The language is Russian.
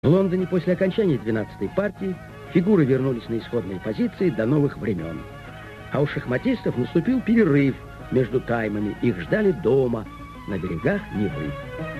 В Лондоне после окончания 12-й партии фигуры вернулись на исходные позиции до новых времен. А у шахматистов наступил перерыв между таймами. Их ждали дома, на берегах Невы.